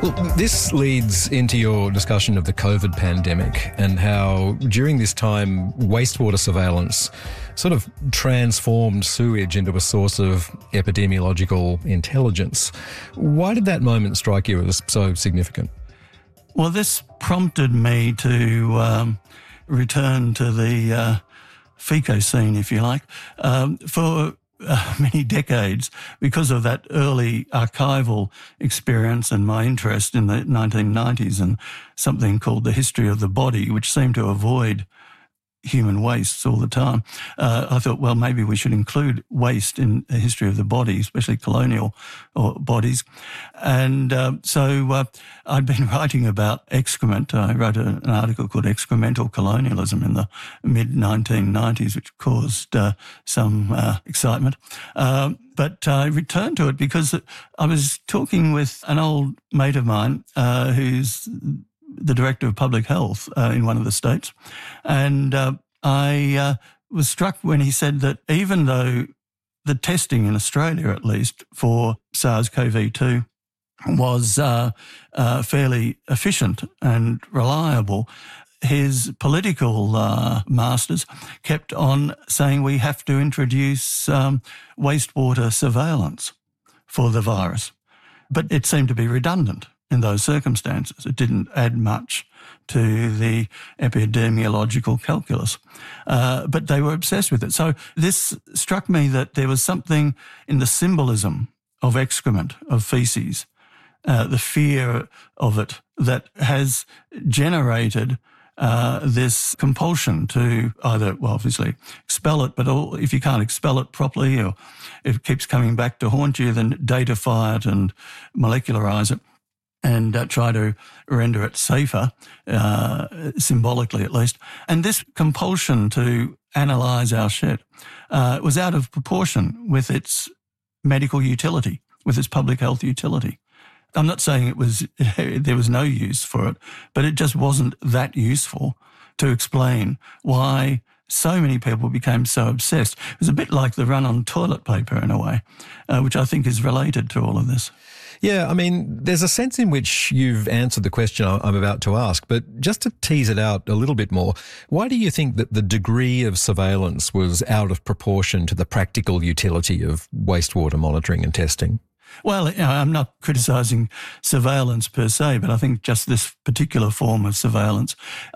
Well, this leads into your discussion of the COVID pandemic and how during this time wastewater surveillance sort of transformed sewage into a source of epidemiological intelligence. Why did that moment strike you as so significant? Well, this prompted me to return to the FECO scene, if you like. For many decades, because of that early archival experience and my interest in the 1990s and something called the history of the body, which seemed to avoid human wastes all the time, I thought, well, maybe we should include waste in the history of the body, especially colonial bodies. And so I'd been writing about excrement. I wrote an article called Excremental Colonialism in the mid-1990s, which caused some excitement. But I returned to it because I was talking with an old mate of mine who's the director of public health in one of the states. And I was struck when he said that even though the testing in Australia, at least, for SARS-CoV-2 was fairly efficient and reliable, his political masters kept on saying we have to introduce wastewater surveillance for the virus. But it seemed to be redundant in those circumstances. It didn't add much to the epidemiological calculus. But they were obsessed with it. So this struck me that there was something in the symbolism of excrement, of feces, the fear of it, that has generated this compulsion to either, well, obviously expel it, but if you can't expel it properly or if it keeps coming back to haunt you, then datafy it and molecularize it and try to render it safer, symbolically at least. And this compulsion to analyse our shit was out of proportion with its medical utility, with its public health utility. I'm not saying there was no use for it, but it just wasn't that useful to explain why so many people became so obsessed. It was a bit like the run on toilet paper in a way, which I think is related to all of this. Yeah, I mean, there's a sense in which you've answered the question I'm about to ask, but just to tease it out a little bit more, why do you think that the degree of surveillance was out of proportion to the practical utility of wastewater monitoring and testing? Well, I'm not criticising surveillance per se, but I think just this particular form of surveillance,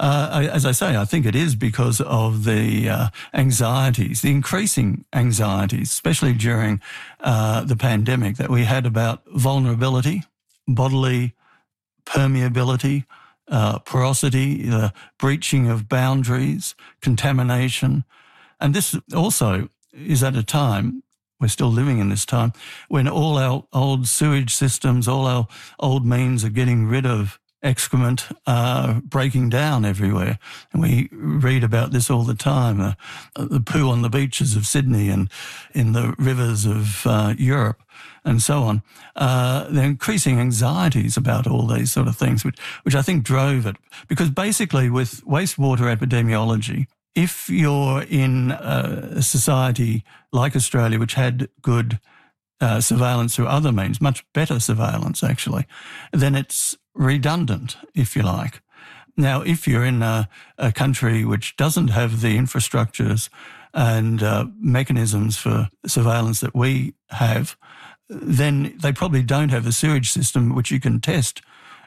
as I say, I think it is because of the anxieties, the increasing anxieties, especially during the pandemic, that we had about vulnerability, bodily permeability, porosity, the breaching of boundaries, contamination. And this also is at a time, we're still living in this time, when all our old sewage systems, all our old means of getting rid of excrement are breaking down everywhere. And we read about this all the time, the poo on the beaches of Sydney and in the rivers of Europe and so on. The increasing anxieties about all these sort of things, which I think drove it. Because basically with wastewater epidemiology, if you're in a society like Australia, which had good surveillance through other means, much better surveillance actually, then it's redundant, if you like. Now, if you're in a country which doesn't have the infrastructures and mechanisms for surveillance that we have, then they probably don't have the sewage system which you can test.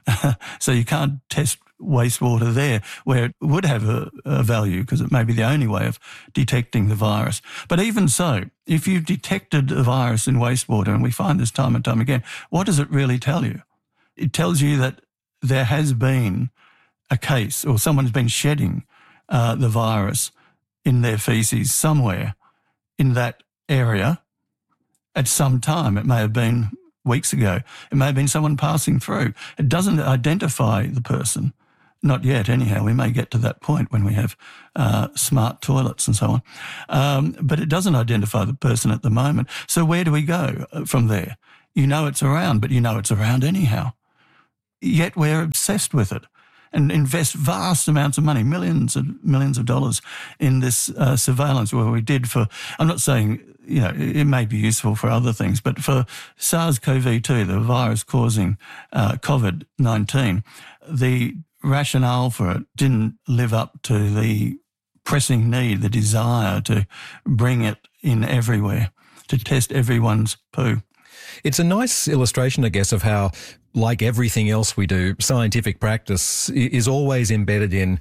So you can't test wastewater there, where it would have a value because it may be the only way of detecting the virus. But even so, if you've detected a virus in wastewater, and we find this time and time again, what does it really tell you? It tells you that there has been a case, or someone's been shedding the virus in their feces somewhere in that area at some time. It may have been weeks ago. It may have been someone passing through. It doesn't identify the person. Not yet, anyhow. We may get to that point when we have smart toilets and so on. But it doesn't identify the person at the moment. So where do we go from there? You know it's around, but you know it's around anyhow. Yet we're obsessed with it. and invest vast amounts of money, millions of dollars in this surveillance where we did for, I'm not saying, it may be useful for other things, but for SARS-CoV-2, the virus causing COVID-19, the rationale for it didn't live up to the pressing need, the desire to bring it in everywhere, to test everyone's poo. It's a nice illustration, I guess, of how, like everything else we do, scientific practice is always embedded in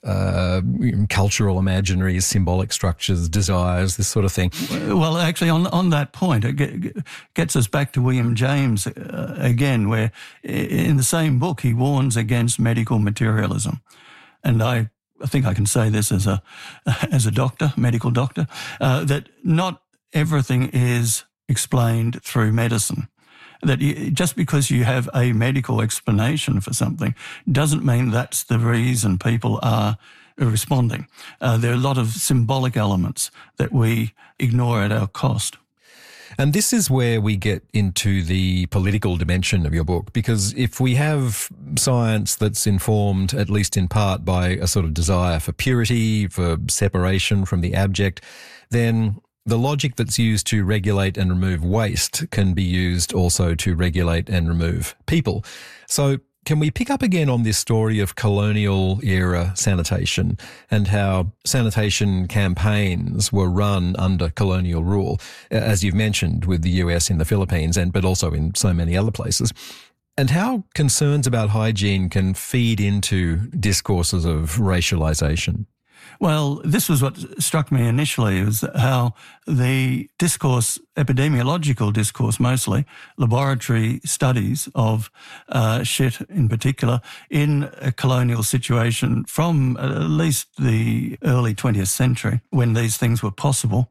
cultural imaginaries, symbolic structures, desires, this sort of thing. Well, actually, on that point, it gets us back to William James again, where in the same book he warns against medical materialism. And I think I can say this as a doctor, medical doctor, that not everything is explained through medicine. That just because you have a medical explanation for something doesn't mean that's the reason people are responding. There are a lot of symbolic elements that we ignore at our cost. And this is where we get into the political dimension of your book, because if we have science that's informed, at least in part, by a sort of desire for purity, for separation from the abject, then the logic that's used to regulate and remove waste can be used also to regulate and remove people. So can we pick up again on this story of colonial era sanitation and how sanitation campaigns were run under colonial rule, as you've mentioned with the US in the Philippines, but also in so many other places, and how concerns about hygiene can feed into discourses of racialization? Well, this was what struck me initially, was how the discourse, epidemiological discourse mostly, laboratory studies of shit in particular, in a colonial situation from at least the early 20th century, when these things were possible,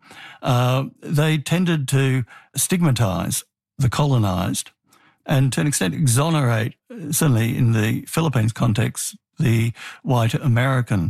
they tended to stigmatise the colonised and to an extent exonerate, certainly in the Philippines context, the white American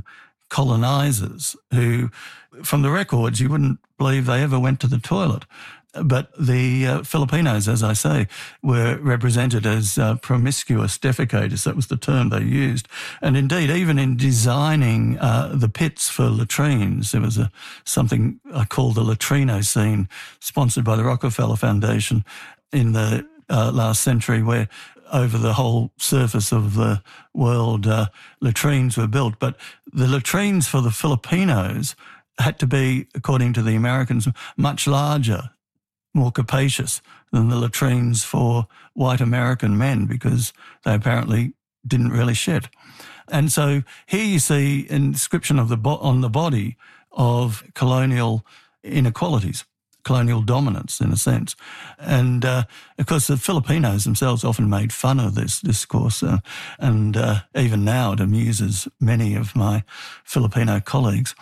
colonisers who, from the records, you wouldn't believe they ever went to the toilet. But the Filipinos, as I say, were represented as promiscuous defecators. That was the term they used. And indeed, even in designing the pits for latrines, there was something I call the Latrinocene, sponsored by the Rockefeller Foundation in the last century, where over the whole surface of the world, latrines were built. But the latrines for the Filipinos had to be, according to the Americans, much larger, more capacious than the latrines for white American men, because they apparently didn't really shit. And so here you see an inscription of on the body of colonial inequalities, colonial dominance in a sense. And of course the Filipinos themselves often made fun of this discourse, and even now it amuses many of my Filipino colleagues.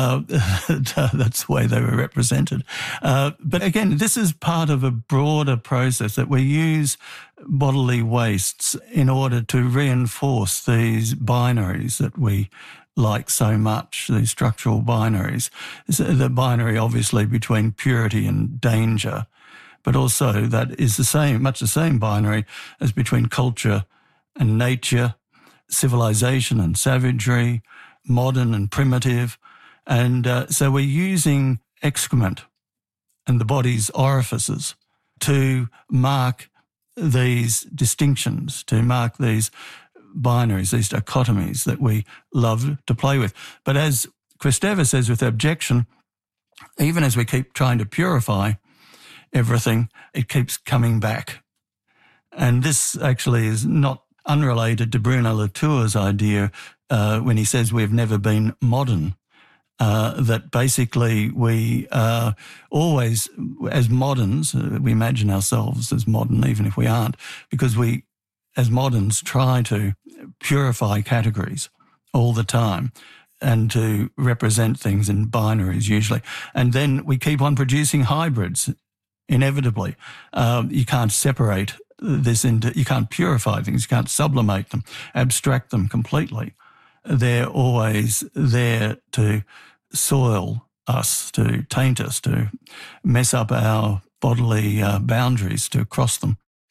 That's the way they were represented. But again, this is part of a broader process that we use bodily wastes in order to reinforce these binaries that we like so much, these structural binaries. The binary obviously between purity and danger, but also that is much the same binary as between culture and nature, civilization and savagery, modern and primitive. And so we're using excrement and the body's orifices to mark these distinctions, to mark these binaries, these dichotomies that we love to play with. But as Kristeva says with abjection, even as we keep trying to purify everything, it keeps coming back. And this actually is not unrelated to Bruno Latour's idea when he says we've never been modern. That basically we always, as moderns, we imagine ourselves as modern, even if we aren't, because we, as moderns, try to purify categories all the time and to represent things in binaries usually. And then we keep on producing hybrids, inevitably. You can't separate this you can't purify things, you can't sublimate them, abstract them completely. They're always there to soil us, to taint us, to mess up our bodily boundaries, to cross them.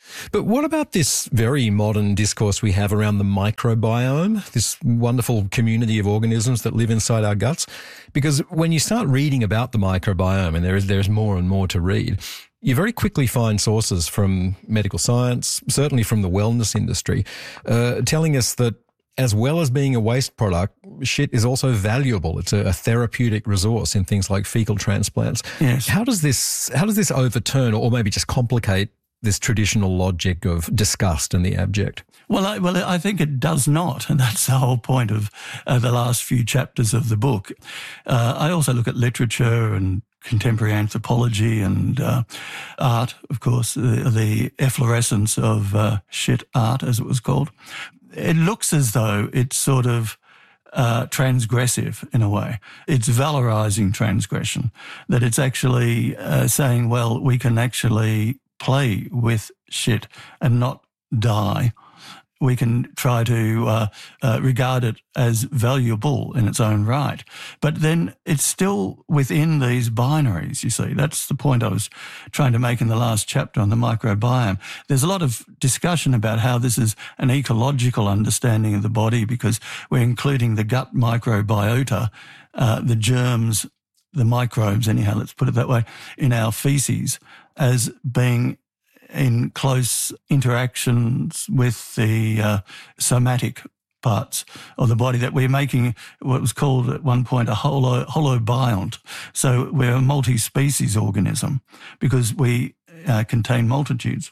But what about this very modern discourse we have around the microbiome, this wonderful community of organisms that live inside our guts? Because when you start reading about the microbiome, and there's more and more to read, you very quickly find sources from medical science, certainly from the wellness industry, telling us that as well as being a waste product, shit is also valuable. It's a therapeutic resource in things like fecal transplants. Yes. How does this overturn or maybe just complicate this traditional logic of disgust and the abject? Well, I think it does not, and that's the whole point of the last few chapters of the book. I also look at literature and contemporary anthropology and art, of course, the efflorescence of shit art, as it was called. It looks as though it's sort of transgressive in a way. It's valorizing transgression, that it's actually saying, well, we can actually play with shit and not die. We can try to regard it as valuable in its own right. But then it's still within these binaries, you see. That's the point I was trying to make in the last chapter on the microbiome. There's a lot of discussion about how this is an ecological understanding of the body because we're including the gut microbiota, the germs, the microbes, anyhow, let's put it that way, in our feces as being in close interactions with the somatic parts of the body, that we're making what was called at one point a holobiont. So we're a multi-species organism because we contain multitudes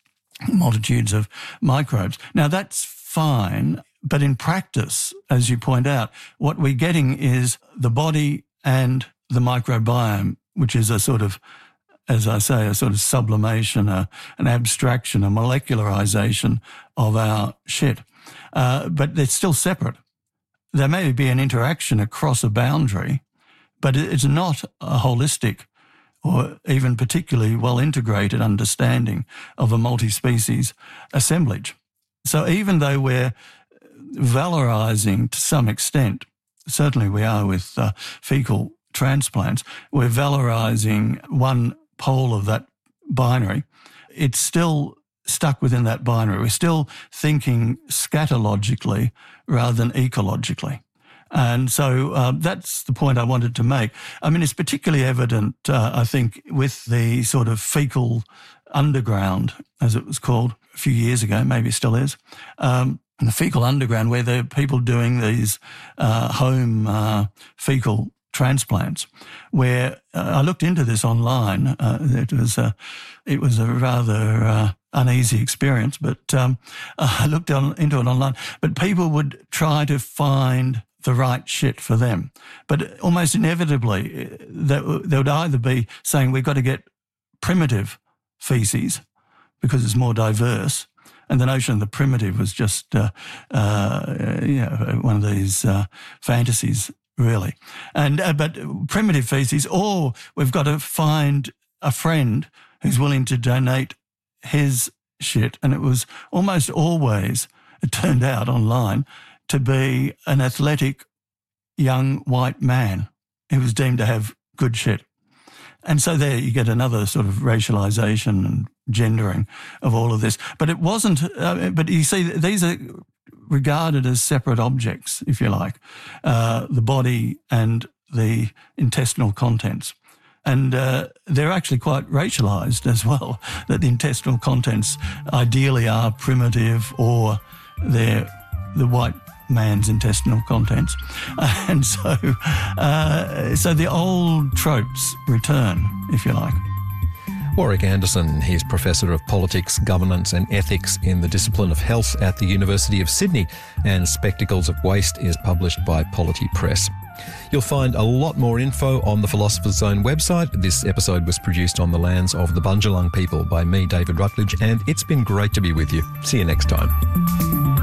of microbes. Now that's fine, but in practice, as you point out, what we're getting is the body and the microbiome, which is a sort of, as I say, a sort of sublimation, an abstraction, a molecularization of our shit. But they're still separate. There may be an interaction across a boundary, but it's not a holistic or even particularly well-integrated understanding of a multi-species assemblage. So even though we're valorizing to some extent, certainly we are with fecal transplants, we're valorizing one pole of that binary, it's still stuck within that binary. We're still thinking scatologically rather than ecologically. And so that's the point I wanted to make. I mean, it's particularly evident, I think, with the sort of fecal underground, as it was called a few years ago, maybe it still is, the fecal underground, where there are people doing these home fecal transplants, where I looked into this online. It was a rather uneasy experience, but I looked into it online. But people would try to find the right shit for them. But almost inevitably, they would either be saying, we've got to get primitive feces because it's more diverse. And the notion of the primitive was just one of these fantasies, really. And but primitive feces, or we've got to find a friend who's willing to donate his shit. And it was almost always, it turned out online, to be an athletic young white man who was deemed to have good shit. And so there you get another sort of racialization and gendering of all of this. But it wasn't, but you see, these are regarded as separate objects, if you like, the body and the intestinal contents. And they're actually quite racialized as well, that the intestinal contents ideally are primitive or they're the white man's intestinal contents. And so the old tropes return, if you like. Warwick Anderson, he's Professor of Politics, Governance and Ethics in the discipline of Health at the University of Sydney, and Spectacles of Waste is published by Polity Press. You'll find a lot more info on the Philosopher's Zone website. This episode was produced on the lands of the Bundjalung people by me, David Rutledge, and it's been great to be with you. See you next time.